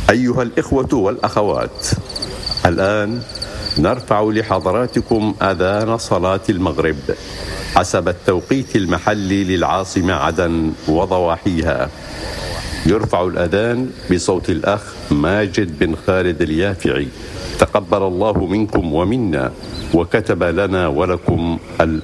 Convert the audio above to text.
أيها الإخوة والأخوات، الآن نرفع لحضراتكم أذان صلاة المغرب حسب التوقيت المحلي للعاصمة عدن وضواحيها. يرفع الأذان بصوت الأخ ماجد بن خالد اليافعي، تقبل الله منكم ومنا وكتب لنا ولكم